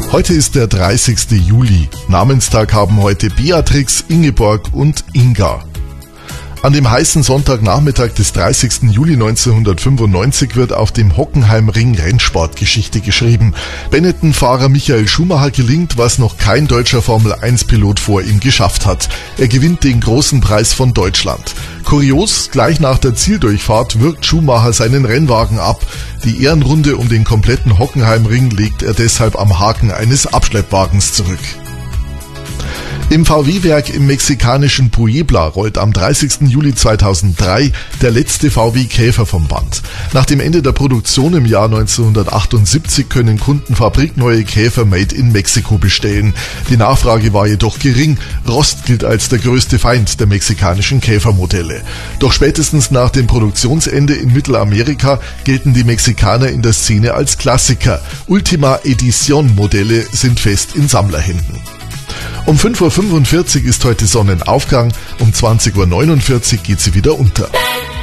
Heute ist der 30. Juli. Namenstag haben heute Beatrix, Ingeborg und Inga. An dem heißen Sonntagnachmittag des 30. Juli 1995 wird auf dem Hockenheimring Rennsportgeschichte geschrieben. Benetton-Fahrer Michael Schumacher gelingt, was noch kein deutscher Formel-1-Pilot vor ihm geschafft hat. Er gewinnt den großen Preis von Deutschland. Kurios, gleich nach der Zieldurchfahrt wirkt Schumacher seinen Rennwagen ab. Die Ehrenrunde um den kompletten Hockenheimring legt er deshalb am Haken eines Abschleppwagens zurück. Im VW-Werk im mexikanischen Puebla rollt am 30. Juli 2003 der letzte VW Käfer vom Band. Nach dem Ende der Produktion im Jahr 1978 können Kunden fabrikneue Käfer made in Mexiko bestellen. Die Nachfrage war jedoch gering. Rost gilt als der größte Feind der mexikanischen Käfermodelle. Doch spätestens nach dem Produktionsende in Mittelamerika gelten die Mexikaner in der Szene als Klassiker. Ultima Edition Modelle sind fest in Sammlerhänden. Um 5:45 Uhr ist heute Sonnenaufgang, um 20:49 Uhr geht sie wieder unter.